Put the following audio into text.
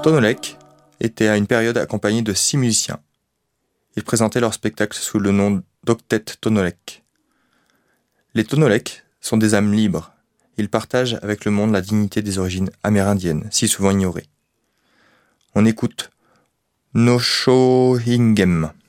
Tonolek était à une période accompagné de 6 musiciens. Ils présentaient leur spectacle sous le nom d'Octet Tonolek. Les Tonolek sont des âmes libres. Ils partagent avec le monde la dignité des origines amérindiennes, si souvent ignorées. On écoute Noshohingem.